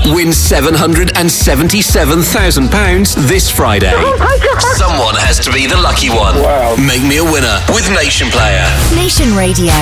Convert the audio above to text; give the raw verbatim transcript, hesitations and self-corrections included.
Win seven hundred seventy-seven thousand pounds this Friday. Someone has to be the lucky one. Wow. Make me a winner with Nation Player. Nation Radio.